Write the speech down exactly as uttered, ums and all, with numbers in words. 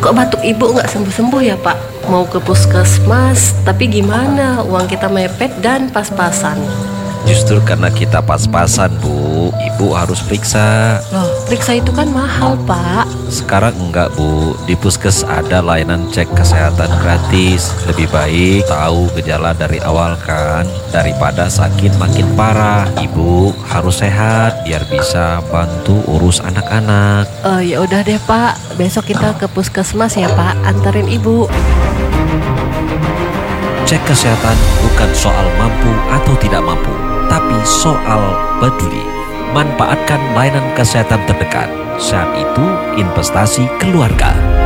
Kok batuk ibu nggak sembuh-sembuh ya Pak? Mau ke puskesmas, tapi gimana? Uang kita mepet dan pas-pasan. Justru karena kita pas-pasan, Bu, ibu harus periksa. Loh, periksa itu kan mahal Pak. Sekarang enggak, Bu. Di puskes ada layanan cek kesehatan gratis. Lebih baik tahu gejala dari awal kan, daripada sakit makin parah. Ibu harus sehat biar bisa bantu urus anak-anak. Oh ya udah deh Pak, besok kita ke puskesmas ya Pak, anterin ibu. Cek kesehatan bukan soal mampu atau tidak mampu, tapi soal peduli. Manfaatkan layanan kesehatan terdekat. Saat itu investasi keluarga.